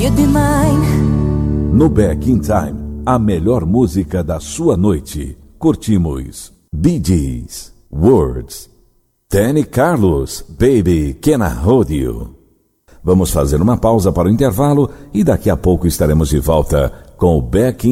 you'd be mine. No Back in Time, a melhor música da sua noite. Curtimos Bee Gees, Words, Danny Carlos, Baby Can I Hold You. Vamos fazer uma pausa para o intervalo e daqui a pouco estaremos de volta com o Back in